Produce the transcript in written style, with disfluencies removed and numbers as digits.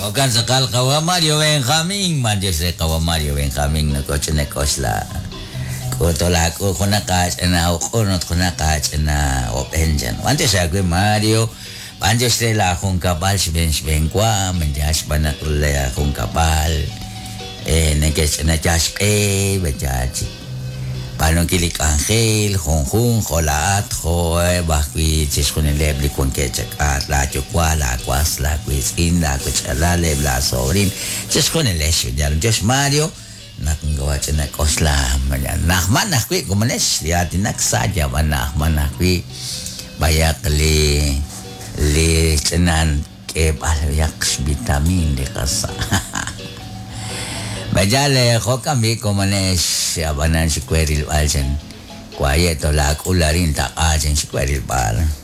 Okan sakal kawa Mario Benjamin, Mario se kawa Mario Benjamin na coach na kosla. Kotola ko kunakas na ukunot kunakas na openjan. Wante sa ko Mario, panjo stela akong kapal si Ben kwa, menjas panatulay akong kapal. Nagkes na jas bajaji. Paano kilik angel, hong kolat, hoy, bakwi, sis ko nilebli kung ketsak at la chukwa, la kwas, la kwiskin, la kutsala, lebla sorin, sis ko nilesyo dyan. Diyos Mario, nakagawa siya na koslam. Nakman nakwi, kumanes, liyati naksadya, nakman nakwi, bayak li cenan, kebalayak vitamin di kasa. Bajale ko kami kumanes siya banan si Kweril Alsen. Kwaye to la kularin ta ajen si Kweril Bal.